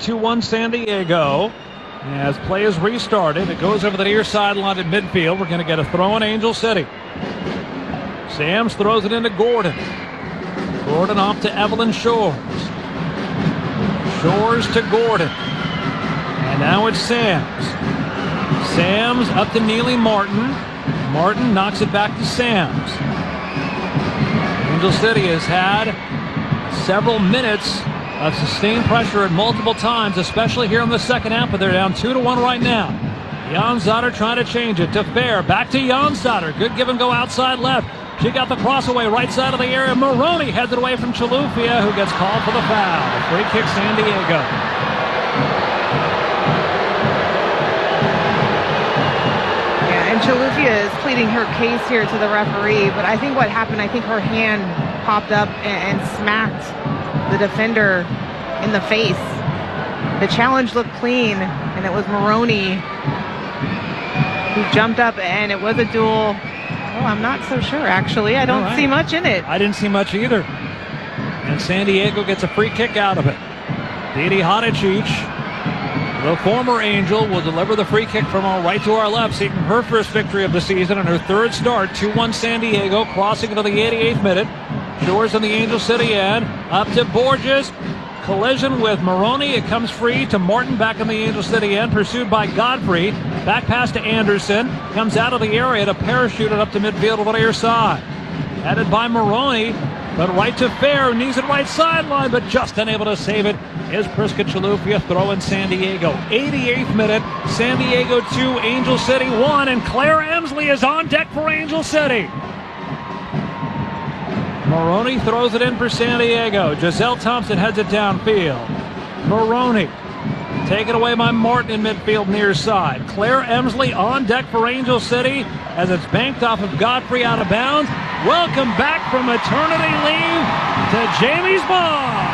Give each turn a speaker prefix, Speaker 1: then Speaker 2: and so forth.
Speaker 1: 2-1 San Diego. As play is restarted, it goes over the near sideline at midfield. We're going to get a throw in Angel City. Sams throws it into Gordon. Gordon off to Evelyn Shores. Shores to Gordon. And now it's Sams. Sams up to Neely Martin. Martin knocks it back to Sams. Angel City has had several minutes of sustained pressure at multiple times, especially here in the second half, but they're down 2-1 right now. Jansater trying to change it to Fair. Back to Jansater. Good give and go outside left. She got the cross away right side of the area. Maroney heads it away from Chilufya, who gets called for the foul. Free kick San Diego.
Speaker 2: Yeah, and Chilufya is pleading her case here to the referee, but I think what happened, I think her hand popped up and smacked the defender in the face. The challenge looked clean, and it was Maroney who jumped up, and it was a duel. Oh, I'm not so sure, actually. I don't see much in it.
Speaker 1: I didn't see much either. And San Diego gets a free kick out of it. Didi Hadicic, the former Angel, will deliver the free kick from our right to our left, seeking her first victory of the season and her third start. 2-1 San Diego, crossing into the 88th minute. Shores on the Angel City end. Up to Borges. Collision with Maroney. It comes free to Martin back in the Angel City end, pursued by Godfrey. Back pass to Anderson. Comes out of the area to parachute it up to midfield over the near side. Headed by Maroney, but right to Fair. Knees it right sideline, but just unable to save it is Priska Chilufya. Throw in San Diego. 88th minute. San Diego 2, Angel City 1, and Claire Emsley is on deck for Angel City. Maroney throws it in for San Diego. Giselle Thompson heads it downfield. Maroney taken away by Martin in midfield near side. Claire Emsley on deck for Angel City as it's banked off of Godfrey out of bounds. Welcome back from maternity leave to Jamie's Ball.